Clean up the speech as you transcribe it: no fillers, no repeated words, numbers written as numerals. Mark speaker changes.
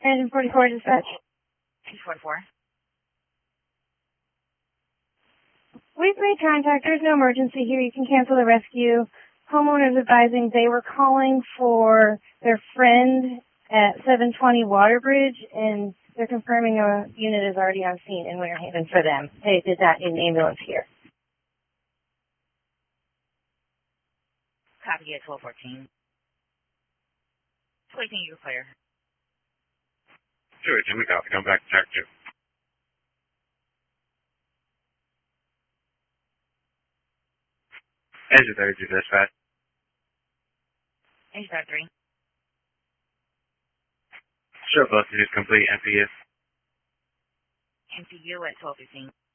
Speaker 1: Engine 44 dispatch.
Speaker 2: 244.
Speaker 1: We've made contact. There's no emergency here. You can cancel the rescue. Homeowners advising they were calling for their friend at 720 Waterbridge, and they're confirming a unit is already on scene in Winter Haven for them. They did not need an ambulance here.
Speaker 2: Copy at 1214. 18, you're clear.
Speaker 3: Sure, Jimmy, copy. Come back to check 2. Engine 32 dispatch.
Speaker 2: Engine 33.
Speaker 3: Sure, bus is complete. MPU.
Speaker 2: MPU at 1215.